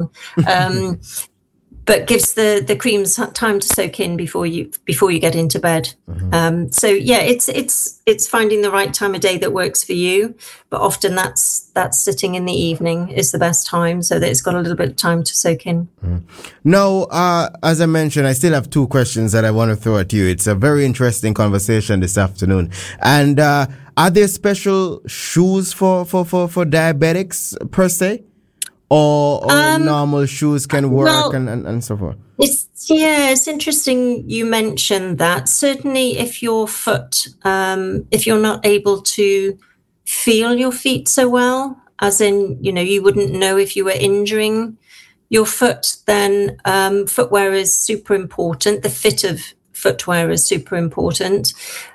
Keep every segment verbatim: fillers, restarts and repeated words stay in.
wrong. Um, but gives the, the creams time to soak in before you before you get into bed. Mm-hmm. Um, so yeah, it's it's it's finding the right time of day that works for you. But often that's that's sitting in the evening is the best time, so that it's got a little bit of time to soak in. Mm-hmm. Now, uh, as I mentioned, I still have two questions that I want to throw at you. It's a very interesting conversation this afternoon. And uh, are there special shoes for, for, for, for diabetics per se? Or, or um, normal shoes can work well, and, and, and so forth? It's, yeah, it's interesting you mentioned that. Certainly if your foot, um, if you're not able to feel your feet so well, as in, you know, you wouldn't know if you were injuring your foot, then um, footwear is super important. The fit of footwear is super important.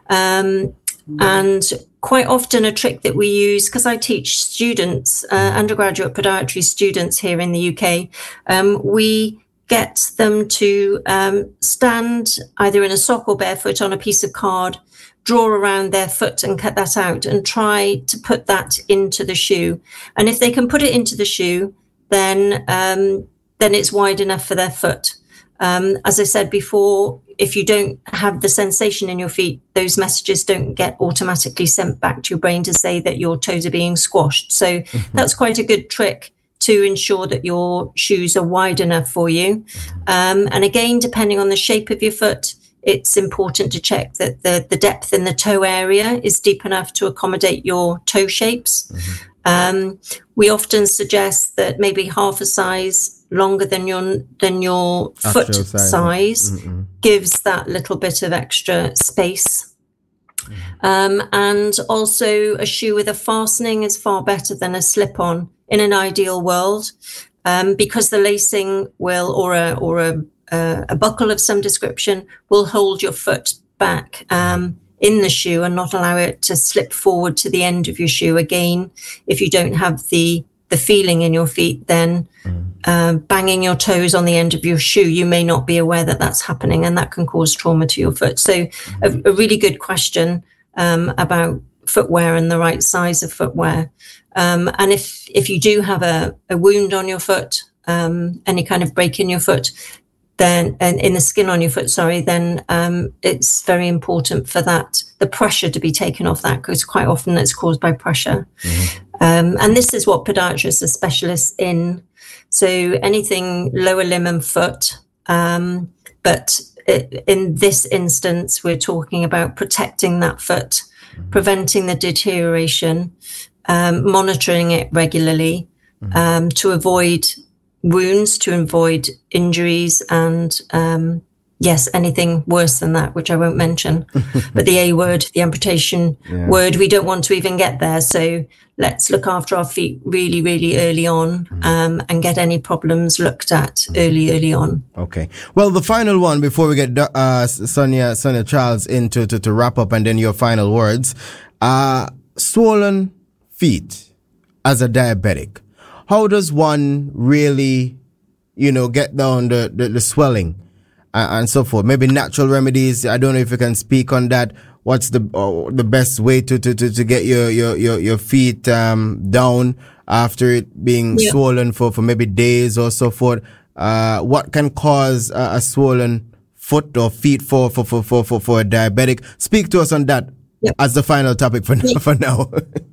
Um, and quite often a trick that we use, because I teach students, uh, undergraduate podiatry students here in the U K, um, we get them to um, stand either in a sock or barefoot on a piece of card, draw around their foot and cut that out and try to put that into the shoe. And if they can put it into the shoe, then um, then it's wide enough for their foot. Um, as I said before, if you don't have the sensation in your feet, those messages don't get automatically sent back to your brain to say that your toes are being squashed. So mm-hmm. that's quite a good trick to ensure that your shoes are wide enough for you. Um, and again, depending on the shape of your foot, it's important to check that the, the depth in the toe area is deep enough to accommodate your toe shapes. Mm-hmm. Um, we often suggest that maybe half a size longer than your than your Actual foot size, size mm-hmm. gives that little bit of extra space. Mm-hmm. Um, and also a shoe with a fastening is far better than a slip-on in an ideal world, um, because the lacing will, or a or a, a, a buckle of some description, will hold your foot back um, in the shoe and not allow it to slip forward to the end of your shoe. Again, if you don't have the the feeling in your feet, then mm. uh, banging your toes on the end of your shoe, you may not be aware that that's happening, and that can cause trauma to your foot. So mm. a, a really good question um, about footwear and the right size of footwear. Um, and if if you do have a, a wound on your foot, um, any kind of break in your foot, then and in the skin on your foot, sorry, then um, it's very important for that, the pressure to be taken off that, because quite often it's caused by pressure. Mm-hmm. Um, and this is what podiatrists are specialists in. So anything lower limb and foot, um, but it, in this instance, we're talking about protecting that foot, mm-hmm. preventing the deterioration, um, monitoring it regularly, mm-hmm. um, to avoid wounds, to avoid injuries, and um, yes, anything worse than that, which I won't mention. But the A word, the amputation yeah. word, we don't want to even get there. So let's look after our feet really, really early on, um, and get any problems looked at early, early on. Okay. Well, the final one before we get uh, Sonia, Sonia Charles in to, to, to wrap up, and then your final words. Uh, swollen feet as a diabetic. How does one really, you know, get down the, the, the swelling and, and so forth? Maybe natural remedies. I don't know if you can speak on that. What's the uh, the best way to, to, to, to get your, your, your, your feet um, down after it being yeah. swollen for, for maybe days or so forth? Uh, what can cause a, a swollen foot or feet for, for, for, for, for, for a diabetic? Speak to us on that yeah. as the final topic for, yeah. for now.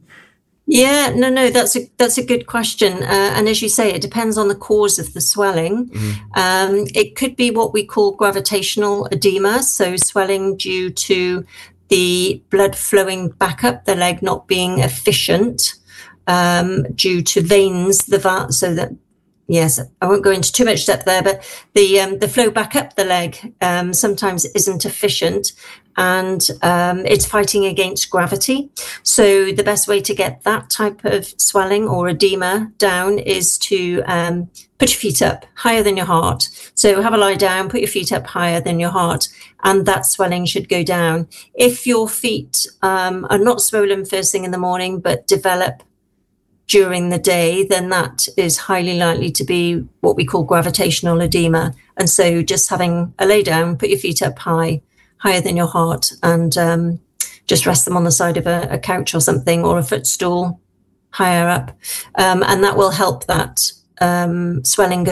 Yeah, no, no, that's a that's a good question. Uh, and as you say, it depends on the cause of the swelling. Mm-hmm. Um, it could be what we call gravitational edema, so swelling due to the blood flowing back up the leg not being efficient, um, due to veins, the va- so that, yes, I won't go into too much depth there, but the um, the flow back up the leg um, sometimes isn't efficient, and um, it's fighting against gravity. So the best way to get that type of swelling or edema down is to um, put your feet up higher than your heart. So have a lie down, put your feet up higher than your heart, and that swelling should go down. If your feet um, are not swollen first thing in the morning, but develop during the day, then that is highly likely to be what we call gravitational edema. And so just having a lay down, put your feet up high, higher than your heart, and um, just rest them on the side of a, a couch or something, or a footstool higher up. Um, and that will help that um, swelling go